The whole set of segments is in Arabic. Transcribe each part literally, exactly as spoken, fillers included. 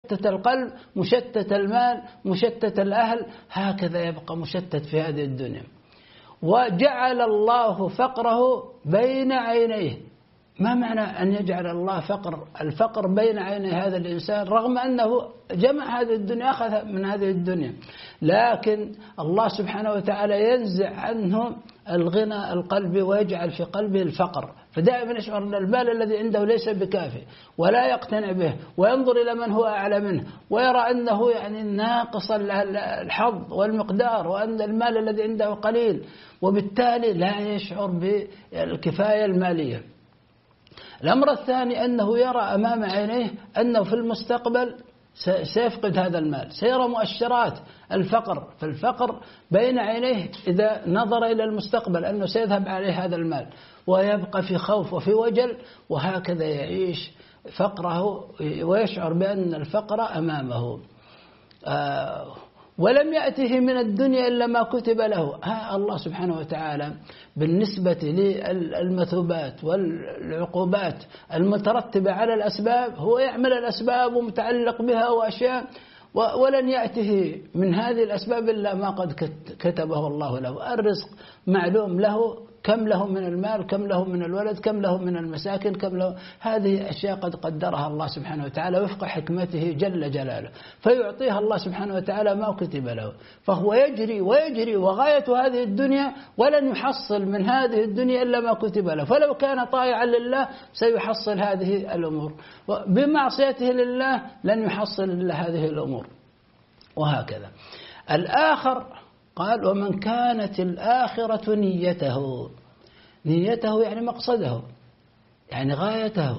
مشتت القلب، مشتت المال، مشتت الأهل، هكذا يبقى مشتت في هذه الدنيا. وجعل الله فقره بين عينيه. ما معنى أن يجعل الله فقر الفقر بين عيني هذا الإنسان رغم أنه جمع هذه الدنيا، أخذ من هذه الدنيا، لكن الله سبحانه وتعالى ينزع عنه الغنى القلبي ويجعل في قلبه الفقر، فدائما يشعر أن المال الذي عنده ليس بكافي ولا يقتنع به، وينظر إلى من هو أعلى منه ويرى أنه يعني ناقص الحظ والمقدار، وأن المال الذي عنده قليل، وبالتالي لا يشعر بالكفاية المالية. الأمر الثاني أنه يرى أمام عينيه أنه في المستقبل سيفقد هذا المال، سيرى مؤشرات الفقر، فالفقر بين عينيه إذا نظر إلى المستقبل أنه سيذهب عليه هذا المال، ويبقى في خوف وفي وجل، وهكذا يعيش فقره ويشعر بأن الفقر أمامه. آه ولم يأته من الدنيا إلا ما كتب له. ها الله سبحانه وتعالى بالنسبة للمثوبات والعقوبات المترتبة على الأسباب هو يعمل الأسباب ومتعلق بها وأشياء، ولن يأته من هذه الأسباب إلا ما قد كتبه الله له. الرزق معلوم له، كم له من المال، كم له من الولد، كم له من المساكن، كم له، هذه أشياء قد قدرها الله سبحانه وتعالى وفق حكمته جل جلاله، فيعطيها الله سبحانه وتعالى ما كتب له، فهو يجري ويجري وغاية هذه الدنيا ولن يحصل من هذه الدنيا إلا ما كتب له، فلو كان طائعا لله سيحصل هذه الأمور، بمعصيته لله لن يحصل إلا هذه الأمور، وهكذا. الآخر قال ومن كانت الآخرة نيته، نيته يعني مقصده، يعني غايته.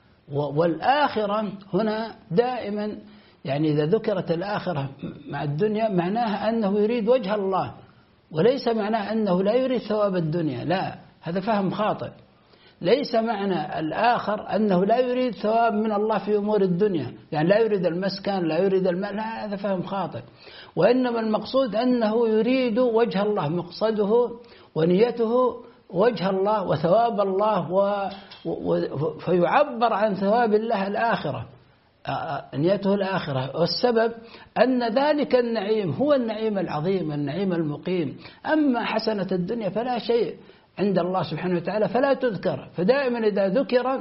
والآخرة هنا دائما يعني إذا ذكرت الآخرة مع الدنيا معناها أنه يريد وجه الله، وليس معناه أنه لا يريد ثواب الدنيا، لا، هذا فهم خاطئ. ليس معنى الآخر أنه لا يريد ثواب من الله في أمور الدنيا، يعني لا يريد المسكن، لا يريد المال، لا، هذا فهم خاطئ. وإنما المقصود أنه يريد وجه الله، مقصده ونيته وجه الله وثواب الله، و... و... فيعبر عن ثواب الله الآخرة، نيته الآخرة. والسبب أن ذلك النعيم هو النعيم العظيم، النعيم المقيم. أما حسنة الدنيا فلا شيء عند الله سبحانه وتعالى فلا تذكر، فدائما إذا ذكر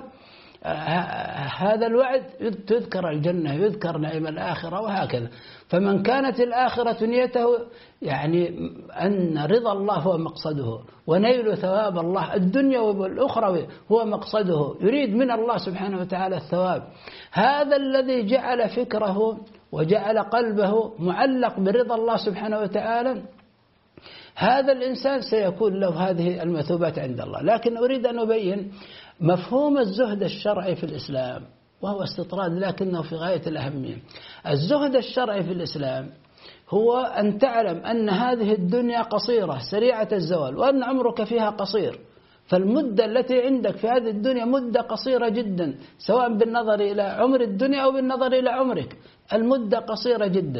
هذا الوعد تذكر الجنة، يذكر نعيم الآخرة، وهكذا. فمن كانت الآخرة نيته يعني أن رضا الله هو مقصده، ونيل ثواب الله الدنيا والأخرى هو مقصده، يريد من الله سبحانه وتعالى الثواب، هذا الذي جعل فكره وجعل قلبه معلق برضا الله سبحانه وتعالى، هذا الإنسان سيكون له هذه المثوبات عند الله. لكن أريد أن أبين مفهوم الزهد الشرعي في الإسلام، وهو استطراد لكنه في غاية الأهمية. الزهد الشرعي في الإسلام هو أن تعلم أن هذه الدنيا قصيرة سريعة الزوال، وأن عمرك فيها قصير، فالمدة التي عندك في هذه الدنيا مدة قصيرة جدا، سواء بالنظر إلى عمر الدنيا أو بالنظر إلى عمرك، المدة قصيرة جدا.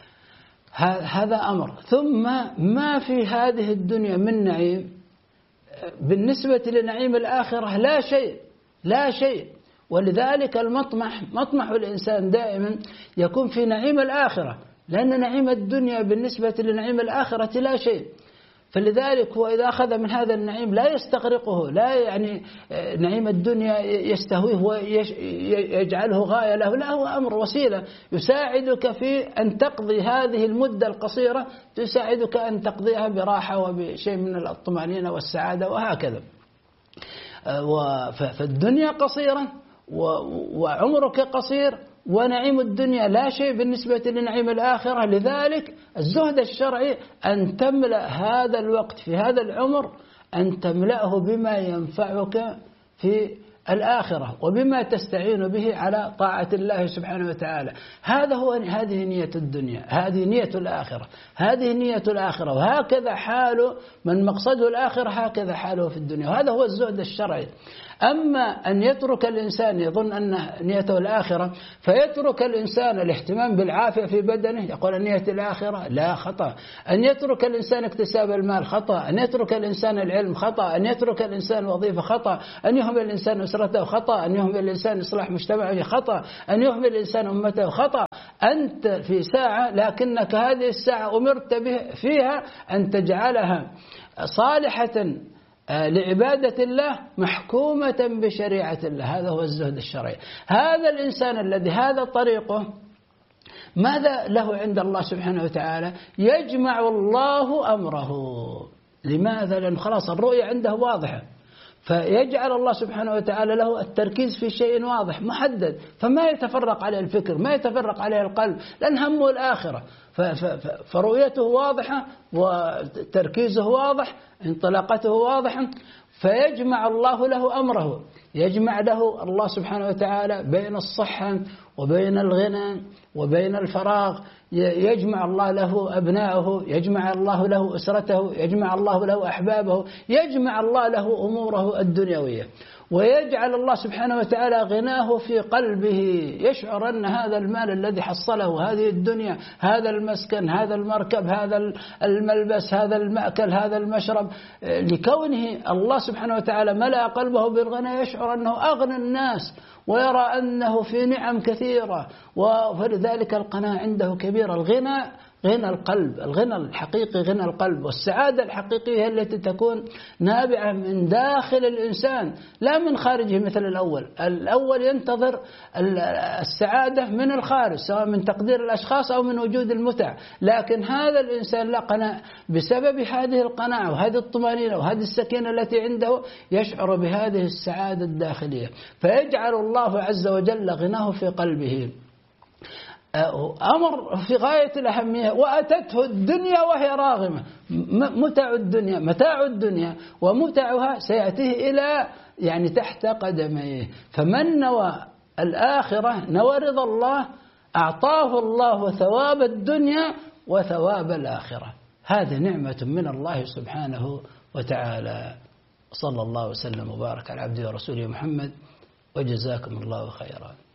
هذا أمر. ثم ما في هذه الدنيا من نعيم بالنسبة لنعيم الآخرة لا شيء، لا شيء. ولذلك المطمح، مطمح الإنسان دائما يكون في نعيم الآخرة، لأن نعيم الدنيا بالنسبة لنعيم الآخرة لا شيء. فلذلك هو إذا أخذ من هذا النعيم لا يستغرقه، لا يعني نعيم الدنيا يستهويه ويجعله غاية له، لا، هو أمر وسيلة يساعدك في أن تقضي هذه المدة القصيرة، تساعدك أن تقضيها براحة وبشيء من الطمأنينة والسعادة، وهكذا. فالدنيا قصيرة وعمرك قصير، ونعيم الدنيا لا شيء بالنسبة لنعيم الآخرة. لذلك الزهد الشرعي أن تملأ هذا الوقت في هذا العمر، أن تملأه بما ينفعك في الآخرة وبما تستعين به على طاعة الله سبحانه وتعالى. هذا هو، هذه نية الدنيا، هذه نية الآخرة، هذه نية الآخرة. وهكذا حاله من مقصده الآخرة، هكذا حاله في الدنيا، وهذا هو الزهد الشرعي. أما أن يترك الإنسان يظن أن نيته الآخرة فيترك الإنسان الاهتمام بالعافية في بدنه يقول النية الآخرة، لا، خطأ. أن يترك الإنسان اكتساب المال خطأ، أن يترك الإنسان العلم خطأ، أن يترك الإنسان وظيفة خطأ، أن يهمل الإنسان أسرته خطأ، أن يهمل الإنسان إصلاح مجتمعه خطأ، أن يهمل الإنسان أمته خطأ. أنت في ساعة لكنك هذه الساعة أمرت فيها أن تجعلها صالحة لعبادة الله محكومة بشريعة الله. هذا هو الزهد الشرعي. هذا الإنسان الذي هذا طريقه ماذا له عند الله سبحانه وتعالى؟ يجمع الله أمره. لماذا؟ لأنه خلاص الرؤية عنده واضحة، فيجعل الله سبحانه وتعالى له التركيز في شيء واضح محدد، فما يتفرق عليه الفكر، ما يتفرق عليه القلب، لأن همه الآخرة. فرؤيته واضحة وتركيزه واضح، انطلاقته واضحة، فيجمع الله له أمره. يجمع له الله سبحانه وتعالى بين الصحة وبين الغنى وبين الفراغ، يجمع الله له أبناءه، يجمع الله له أسرته، يجمع الله له أحبابه، يجمع الله له أموره الدنيوية. ويجعل الله سبحانه وتعالى غناه في قلبه، يشعر أن هذا المال الذي حصله، هذه الدنيا، هذا المسكن، هذا المركب، هذا الملبس، هذا المأكل، هذا المشرب، لكونه الله سبحانه وتعالى ملأ قلبه بالغنى يشعر أنه أغنى الناس، ويرى أنه في نعم كثيرة، ولذلك القناعة عنده كبيرة. الغنى غنى القلب، الغنى الحقيقي غنى القلب، والسعادة الحقيقية هي التي تكون نابعة من داخل الإنسان لا من خارجه مثل الأول. الأول ينتظر السعادة من الخارج سواء من تقدير الأشخاص أو من وجود المتع، لكن هذا الإنسان لا قناعة، بسبب هذه القناعة وهذه الطمأنينة وهذه السكينة التي عنده يشعر بهذه السعادة الداخلية، فيجعل الله عز وجل غناه في قلبه. أمر في غاية الأهمية. وأتته الدنيا وهي راغمة. متاع الدنيا متاع الدنيا ومتعها سيأتيه إلى يعني تحت قدميه. فمن نوى الآخرة نوى رضا الله أعطاه الله ثواب الدنيا وثواب الآخرة. هذه نعمة من الله سبحانه وتعالى. صلى الله وسلم وبارك على عبده ورسوله محمد، وجزاكم الله خيرا.